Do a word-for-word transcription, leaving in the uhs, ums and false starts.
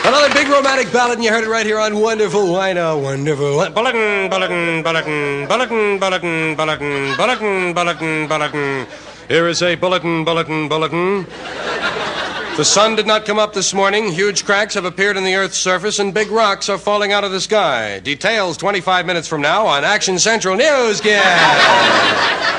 Another big romantic ballad, and you heard it right here on Wonderful Wino. Wonderful Bulletin, bulletin, bulletin, bulletin, bulletin, bulletin, bulletin, bulletin, bulletin. Here is a bulletin, bulletin, bulletin. The sun did not come up this morning. Huge cracks have appeared in the Earth's surface, and big rocks are falling out of the sky. Details twenty-five minutes from now on Action Central Newscast.